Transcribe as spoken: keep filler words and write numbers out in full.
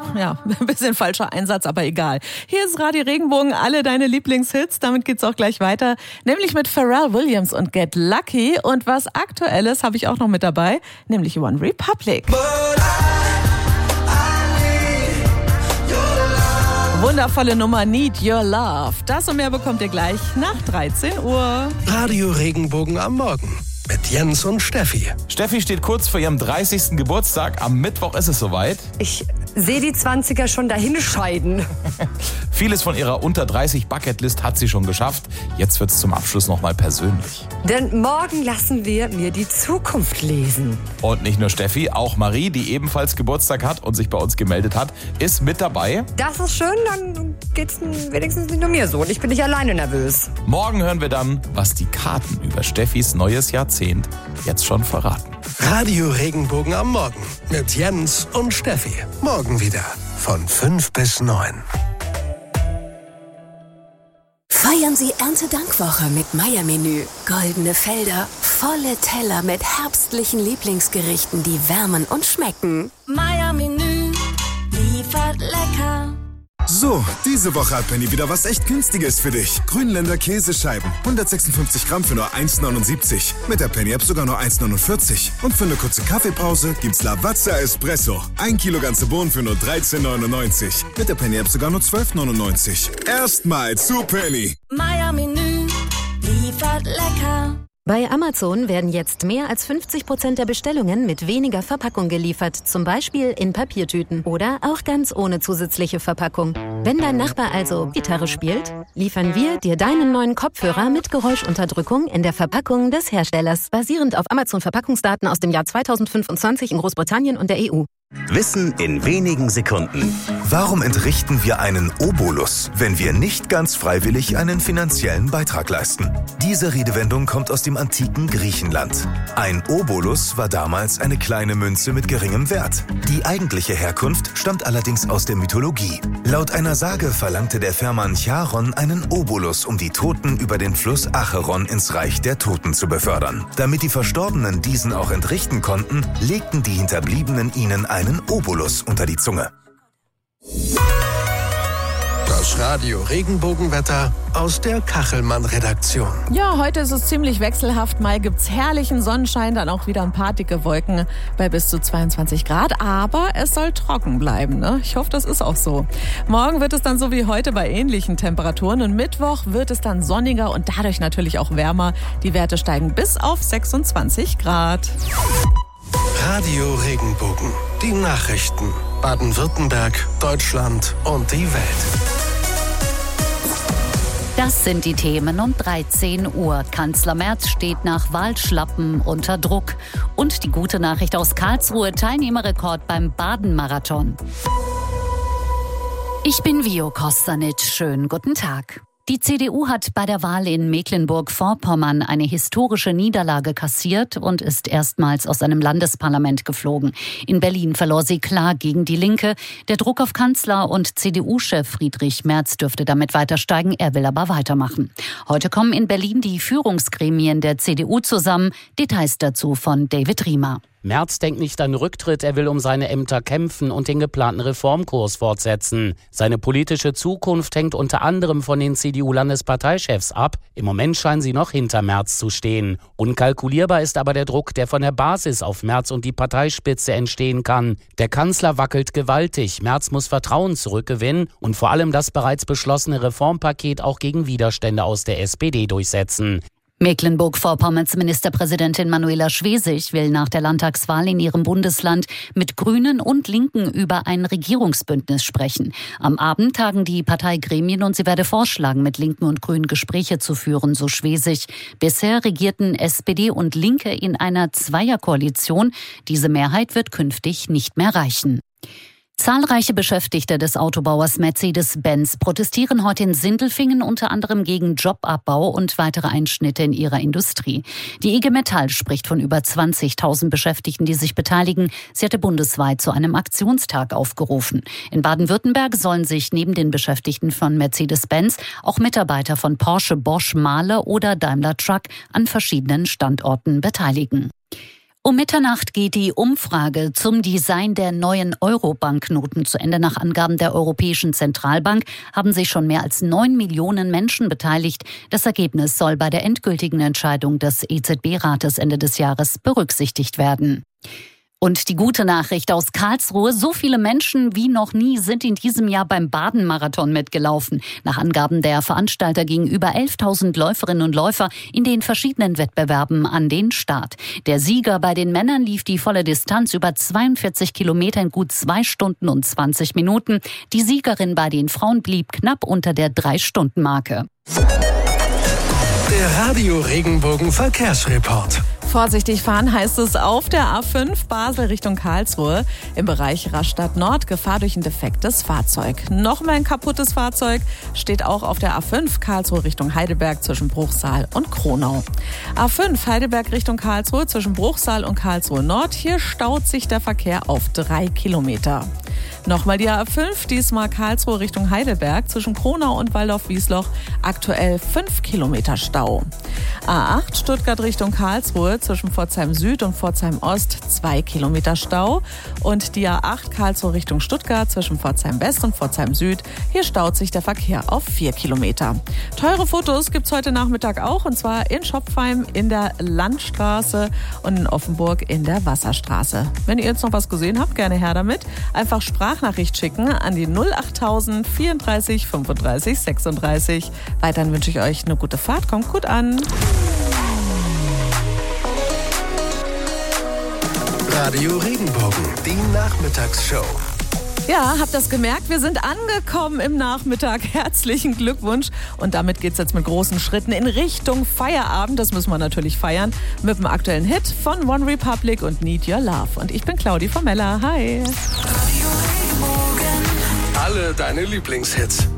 ja, ein bisschen falscher Einsatz, aber egal. Hier ist Radio Regenbogen, alle deine Lieblingshits. Damit geht's auch gleich weiter, nämlich mit Pharrell Williams und Get Lucky. Und was Aktuelles habe ich auch noch mit dabei, nämlich One Republic. Wundervolle Nummer Need Your Love. Das und mehr bekommt ihr gleich nach dreizehn Uhr. Radio Regenbogen am Morgen mit Jens und Steffi. Steffi steht kurz vor ihrem dreißigsten Geburtstag. Am Mittwoch ist es soweit. Ich sehe die zwanziger schon dahin scheiden. Vieles von ihrer unter dreißig Bucketlist hat sie schon geschafft. Jetzt wird es zum Abschluss nochmal persönlich. Denn morgen lassen wir mir die Zukunft lesen. Und nicht nur Steffi, auch Marie, die ebenfalls Geburtstag hat und sich bei uns gemeldet hat, ist mit dabei. Das ist schön, dann geht's wenigstens nicht nur mir so und ich bin nicht alleine nervös. Morgen hören wir dann, was die Karten über Steffis neues Jahrzehnt jetzt schon verraten. Radio Regenbogen am Morgen mit Jens und Steffi. Morgen wieder von fünf bis neun. Feiern Sie Erntedankwoche mit Meier-Menü. Goldene Felder, volle Teller mit herbstlichen Lieblingsgerichten, die wärmen und schmecken. Meier-Menü liefert lecker. So, diese Woche hat Penny wieder was echt Günstiges für dich. Grünländer Käsescheiben, hundertsechsundfünfzig Gramm für nur eins neunundsiebzig. Mit der Penny-App sogar nur eins neunundvierzig. Und für eine kurze Kaffeepause gibt's Lavazza Espresso. Ein Kilo ganze Bohnen für nur dreizehn neunundneunzig. Mit der Penny-App sogar nur zwölf neunundneunzig. Erstmal zu Penny. Meier-Menü liefert lecker. Bei Amazon werden jetzt mehr als fünfzig Prozent der Bestellungen mit weniger Verpackung geliefert, zum Beispiel in Papiertüten oder auch ganz ohne zusätzliche Verpackung. Wenn dein Nachbar also Gitarre spielt, liefern wir dir deinen neuen Kopfhörer mit Geräuschunterdrückung in der Verpackung des Herstellers, basierend auf Amazon-Verpackungsdaten aus dem Jahr zweitausendfünfundzwanzig in Großbritannien und der E U. Wissen in wenigen Sekunden. Warum entrichten wir einen Obolus, wenn wir nicht ganz freiwillig einen finanziellen Beitrag leisten? Diese Redewendung kommt aus dem antiken Griechenland. Ein Obolus war damals eine kleine Münze mit geringem Wert. Die eigentliche Herkunft stammt allerdings aus der Mythologie. Laut einer Sage verlangte der Fährmann Charon einen Obolus, um die Toten über den Fluss Acheron ins Reich der Toten zu befördern. Damit die Verstorbenen diesen auch entrichten konnten, legten die Hinterbliebenen ihnen einen Obolus unter die Zunge. Das Radio Regenbogenwetter aus der Kachelmann-Redaktion. Ja, heute ist es ziemlich wechselhaft. Mal gibt's herrlichen Sonnenschein, dann auch wieder ein paar dicke Wolken bei bis zu zweiundzwanzig Grad. Aber es soll trocken bleiben, ne? Ich hoffe, das ist auch so. Morgen wird es dann so wie heute bei ähnlichen Temperaturen. Und Mittwoch wird es dann sonniger und dadurch natürlich auch wärmer. Die Werte steigen bis auf sechsundzwanzig Grad. Radio Regenbogen. Die Nachrichten. Baden-Württemberg, Deutschland und die Welt. Das sind die Themen um dreizehn Uhr. Kanzler Merz steht nach Wahlschlappen unter Druck. Und die gute Nachricht aus Karlsruhe, Teilnehmerrekord beim Baden-Marathon. Ich bin Vio Kostanic. Schönen guten Tag. Die C D U hat bei der Wahl in Mecklenburg-Vorpommern eine historische Niederlage kassiert und ist erstmals aus einem Landesparlament geflogen. In Berlin verlor sie klar gegen die Linke. Der Druck auf Kanzler und C D U-Chef Friedrich Merz dürfte damit weiter steigen. Er will aber weitermachen. Heute kommen in Berlin die Führungsgremien der C D U zusammen. Details dazu von David Riemer. Merz denkt nicht an Rücktritt, er will um seine Ämter kämpfen und den geplanten Reformkurs fortsetzen. Seine politische Zukunft hängt unter anderem von den C D U-Landesparteichefs ab. Im Moment scheinen sie noch hinter Merz zu stehen. Unkalkulierbar ist aber der Druck, der von der Basis auf Merz und die Parteispitze entstehen kann. Der Kanzler wackelt gewaltig, Merz muss Vertrauen zurückgewinnen und vor allem das bereits beschlossene Reformpaket auch gegen Widerstände aus der S P D durchsetzen. Mecklenburg-Vorpommerns Ministerpräsidentin Manuela Schwesig will nach der Landtagswahl in ihrem Bundesland mit Grünen und Linken über ein Regierungsbündnis sprechen. Am Abend tagen die Parteigremien und sie werde vorschlagen, mit Linken und Grünen Gespräche zu führen, so Schwesig. Bisher regierten S P D und Linke in einer Zweierkoalition. Diese Mehrheit wird künftig nicht mehr reichen. Zahlreiche Beschäftigte des Autobauers Mercedes-Benz protestieren heute in Sindelfingen unter anderem gegen Jobabbau und weitere Einschnitte in ihrer Industrie. Die I G Metall spricht von über zwanzigtausend Beschäftigten, die sich beteiligen. Sie hatte bundesweit zu einem Aktionstag aufgerufen. In Baden-Württemberg sollen sich neben den Beschäftigten von Mercedes-Benz auch Mitarbeiter von Porsche, Bosch, Mahle oder Daimler Truck an verschiedenen Standorten beteiligen. Um Mitternacht geht die Umfrage zum Design der neuen Euro-Banknoten zu Ende. Nach Angaben der Europäischen Zentralbank haben sich schon mehr als neun Millionen Menschen beteiligt. Das Ergebnis soll bei der endgültigen Entscheidung des E Z B-Rates Ende des Jahres berücksichtigt werden. Und die gute Nachricht aus Karlsruhe: So viele Menschen wie noch nie sind in diesem Jahr beim Baden-Marathon mitgelaufen. Nach Angaben der Veranstalter gingen über elftausend Läuferinnen und Läufer in den verschiedenen Wettbewerben an den Start. Der Sieger bei den Männern lief die volle Distanz über zweiundvierzig Kilometer in gut zwei Stunden und zwanzig Minuten. Die Siegerin bei den Frauen blieb knapp unter der drei-Stunden-Marke. Der Radio Regenbogen Verkehrsreport. Vorsichtig fahren heißt es auf der A fünf Basel Richtung Karlsruhe. Im Bereich Rastatt Nord Gefahr durch ein defektes Fahrzeug. Nochmal ein kaputtes Fahrzeug steht auch auf der A fünf Karlsruhe Richtung Heidelberg zwischen Bruchsal und Kronau. A fünf Heidelberg Richtung Karlsruhe zwischen Bruchsal und Karlsruhe Nord. Hier staut sich der Verkehr auf drei Kilometer. Nochmal die A fünf, diesmal Karlsruhe Richtung Heidelberg zwischen Kronau und Waldorf-Wiesloch. Aktuell fünf Kilometer Stau. A acht Stuttgart Richtung Karlsruhe zwischen Pforzheim Süd und Pforzheim Ost zwei Kilometer Stau. Und die A acht Karlsruhe Richtung Stuttgart zwischen Pforzheim West und Pforzheim Süd. Hier staut sich der Verkehr auf vier Kilometer. Teure Fotos gibt's heute Nachmittag auch, und zwar in Schopfheim in der Landstraße und in Offenburg in der Wasserstraße. Wenn ihr jetzt noch was gesehen habt, gerne her damit. Einfach Sprachnachricht schicken an die null achttausend vierunddreißig fünfunddreißig sechsunddreißig. Weiterhin wünsche ich euch eine gute Fahrt. Kommt gut an. Radio Regenbogen, die Nachmittagsshow. Ja, habt das gemerkt? Wir sind angekommen im Nachmittag. Herzlichen Glückwunsch. Und damit geht's jetzt mit großen Schritten in Richtung Feierabend. Das müssen wir natürlich feiern mit dem aktuellen Hit von One Republic und Need Your Love. Und ich bin Claudi Formella. Hi. Alle deine Lieblingshits.